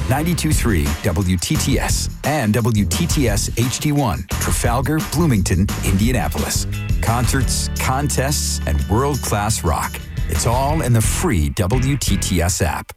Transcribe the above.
92.3 WTTS and WTTS HD1, Trafalgar, Bloomington, Indianapolis. Concerts, contests, and world-class rock. It's all in the free WTTS app.